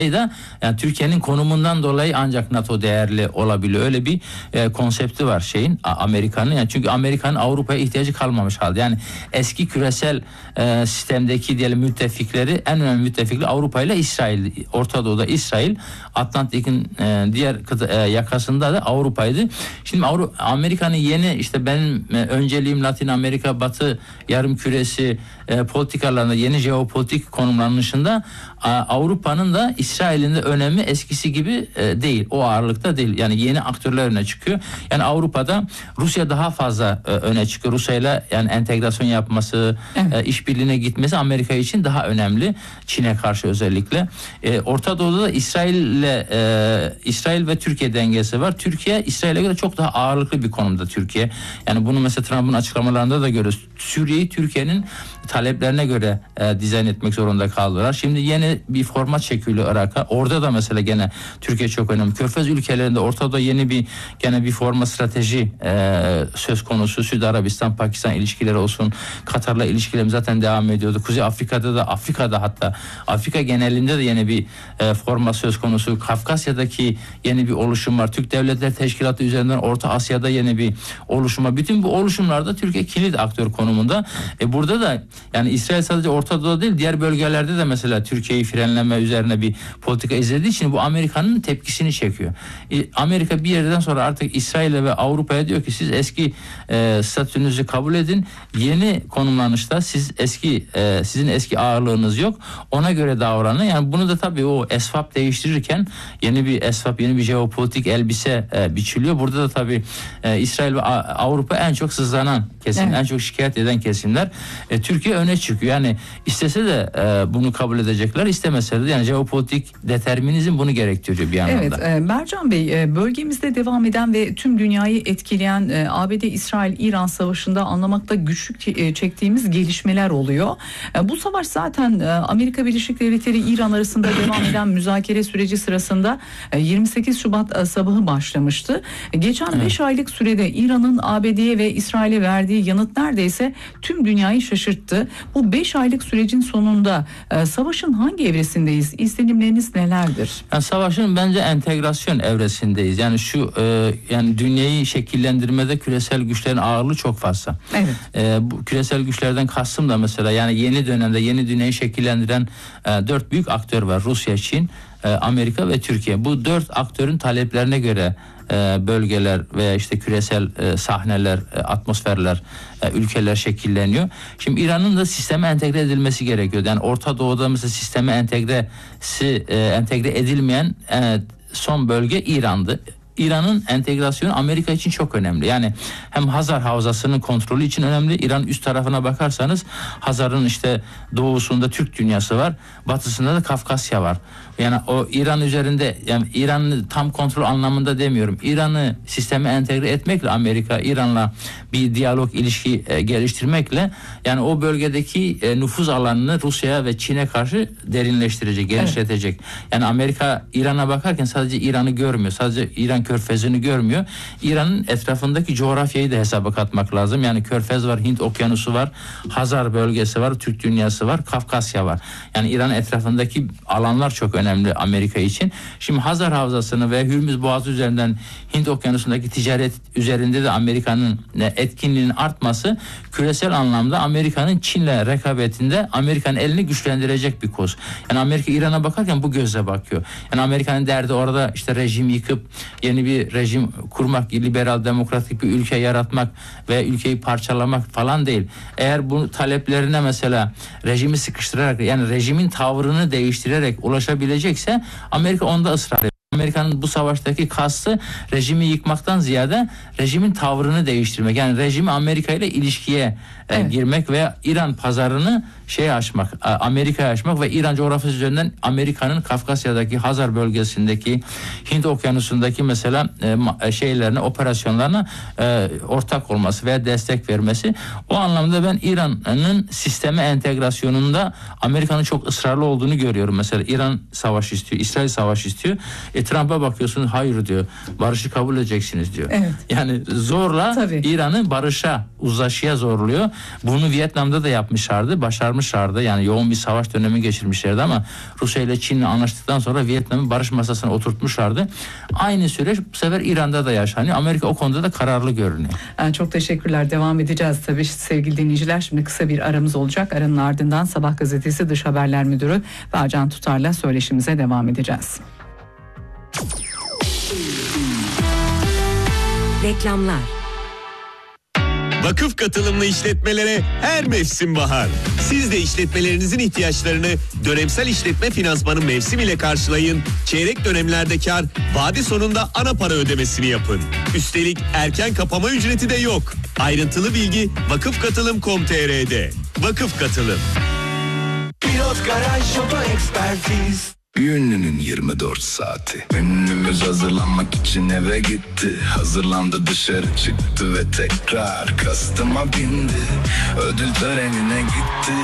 da yani Türkiye'nin konumundan dolayı ancak NATO değerli olabiliyor. Öyle bir konsepti var şeyin, Amerika'nın. Yani çünkü Amerika'nın Avrupa'ya ihtiyacı kalmamış halde. Yani eski küresel sistemdeki diyelim müttefikleri, en önemli müttefikleri Avrupa ile İsrail. Orta Doğu'da İsrail, Atlantik'in diğer yakasında da Avrupa'ydı. Şimdi Amerika'nın yeni, işte benim önceliğim Latin Amerika, Batı yarımküresi politikalarında, yeni jeopolitik konumlanışında Avrupa'nın da İsrail'in de önemi eskisi gibi değil. O ağırlıkta değil. Yani yeni aktörler öne çıkıyor. Yani Avrupa'da Rusya daha fazla öne çıkıyor. Rusya ile yani entegrasyon yapması, evet, işbirliğine gitmesi Amerika için daha önemli. Çin'e karşı özellikle. Orta Doğu'da da İsrail ve Türkiye dengesi var. Türkiye İsrail'e göre çok daha ağırlıklı bir konumda Türkiye. Yani bunu mesela Trump'ın açıklamalarında da görüyoruz. Suriye'yi Türkiye'nin taleplerine göre dizayn etmek zorunda kaldılar. Şimdi yeni bir format çekiliyor Irak'a. Orada da mesela gene Türkiye çok önemli. Körfez ülkelerinde Ortadoğu'da yeni bir forma strateji söz konusu. Suudi Arabistan, Pakistan ilişkileri olsun. Katar'la ilişkilerimiz zaten devam ediyordu. Kuzey Afrika'da hatta Afrika genelinde de yeni bir forma söz konusu. Kafkasya'daki yeni bir oluşum var. Türk Devletler Teşkilatı üzerinden Orta Asya'da yeni bir oluşuma. Bütün bu oluşumlarda Türkiye kilit aktör konumunda. Burada da yani İsrail sadece Orta Doğu'da değil, diğer bölgelerde de mesela Türkiye'yi frenleme üzerine bir politika izlediği için bu Amerika'nın tepkisini çekiyor. Amerika bir yerden sonra artık İsrail'e ve Avrupa'ya diyor ki siz eski statünüzü kabul edin. Yeni konumlanışta sizin eski ağırlığınız yok. Ona göre davranın. Yani bunu da tabii o esvap değiştirirken yeni bir jeopolitik elbise biçiliyor. Burada da tabii İsrail ve Avrupa en çok sızlanan kesim, evet, en çok şikayet eden kesimler. Türkiye öne çıkıyor. Yani istese de bunu kabul edecekler, istemese de yani jeopolitik determinizm bunu gerektiriyor bir anlamda. Evet, Mercan Bey, bölgemizde devam eden ve tüm dünyayı etkileyen ABD-İsrail-İran savaşında anlamakta güçlük çektiğimiz gelişmeler oluyor. Bu savaş zaten Amerika Birleşik Devletleri-İran arasında devam eden müzakere süreci sırasında 28 Şubat sabahı başlamıştı. Geçen 5 aylık sürede İran'ın ABD'ye ve İsrail'e verdiği yanıt neredeyse tüm dünyayı şaşırttı. Bu 5 aylık sürecin sonunda savaşın hangi evresindeyiz? İzlenimleriniz nelerdir? Yani savaşın bence entegrasyon evresindeyiz. Yani yani dünyayı şekillendirmede küresel güçlerin ağırlığı çok fazla. Evet. Bu küresel güçlerden kastım da mesela yani yeni dönemde yeni dünyayı şekillendiren 4 büyük aktör var. Rusya, Çin, Amerika ve Türkiye. Bu 4 aktörün taleplerine göre bölgeler veya işte küresel sahneler, atmosferler, ülkeler şekilleniyor. Şimdi İran'ın da sisteme entegre edilmesi gerekiyor. Yani Orta Doğu'da mesela sisteme entegre edilmeyen son bölge İran'dı. İran'ın entegrasyonu Amerika için çok önemli. Yani hem Hazar Havzası'nın kontrolü için önemli. İran üst tarafına bakarsanız Hazar'ın işte doğusunda Türk dünyası var. Batısında da Kafkasya var. Yani o İran üzerinde, yani İran'ı tam kontrol anlamında demiyorum. İran'ı sisteme entegre etmekle Amerika, İran'la bir diyalog, ilişki geliştirmekle yani o bölgedeki nüfuz alanını Rusya'ya ve Çin'e karşı derinleştirecek, genişletecek. Evet. Yani Amerika İran'a bakarken sadece İran'ı görmüyor. Sadece İran Körfezi'ni görmüyor. İran'ın etrafındaki coğrafyayı da hesaba katmak lazım. Yani Körfez var, Hint Okyanusu var, Hazar bölgesi var, Türk dünyası var, Kafkasya var. Yani İran etrafındaki alanlar çok önemli Amerika için. Şimdi Hazar Havzası'nı ve Hürmüz Boğazı üzerinden Hint Okyanusu'ndaki ticaret üzerinde de Amerika'nın etkinliğinin artması küresel anlamda Amerika'nın Çin'le rekabetinde Amerika'nın elini güçlendirecek bir koz. Yani Amerika İran'a bakarken bu gözle bakıyor. Yani Amerika'nın derdi orada işte rejim yıkıp yeni bir rejim kurmak, liberal demokratik bir ülke yaratmak ve ülkeyi parçalamak falan değil. Eğer bu taleplerine mesela rejimi sıkıştırarak, yani rejimin tavrını değiştirerek ulaşabilecekse Amerika onda ısrar ediyor. Amerika'nın bu savaştaki kastı rejimi yıkmaktan ziyade rejimin tavrını değiştirmek. Yani rejimi Amerika ile ilişkiye girmek ve İran pazarını açmak, Amerika'ya açmak ve İran coğrafyası üzerinden Amerika'nın Kafkasya'daki Hazar bölgesindeki Hint Okyanusu'ndaki mesela operasyonlarına ortak olması veya destek vermesi. O anlamda ben İran'ın sisteme entegrasyonunda Amerika'nın çok ısrarlı olduğunu görüyorum. Mesela İran savaş istiyor, İsrail savaş istiyor. Trump'a bakıyorsunuz, hayır diyor, barışı kabul edeceksiniz diyor. Evet. Yani zorla İran'ı barışa, uzlaşıya zorluyor. Bunu Vietnam'da da yapmışlardı, başarmışlardı. daralmışlardı. Yani yoğun bir savaş dönemi geçirmişlerdi ama Rusya ile Çin'le anlaştıktan sonra Vietnam'ı barış masasına oturtmuşlardı. Aynı süreç bu sefer İran'da da yaşanıyor. Amerika o konuda da kararlı görünüyor. Çok teşekkürler. Devam edeceğiz tabii sevgili dinleyiciler. Şimdi kısa bir aramız olacak. Aranın ardından Sabah gazetesi Dış Haberler Müdürü Bağcan Tutar'la söyleşimize devam edeceğiz. Reklamlar. Vakıf katılımlı işletmelere her mevsim bahar. Siz de işletmelerinizin ihtiyaçlarını dönemsel işletme finansmanı mevsim ile karşılayın. Çeyrek dönemlerde kar, vade sonunda ana para ödemesini yapın. Üstelik erken kapama ücreti de yok. Ayrıntılı bilgi vakıfkatılım.com.tr'de. Vakıf Katılım. Pilot Garaj Oto Ekspertiz. Bir ünlünün 24 saati. Ünlümüz hazırlanmak için eve gitti. Hazırlandı, dışarı çıktı ve tekrar kastıma bindi. Ödül törenine gitti.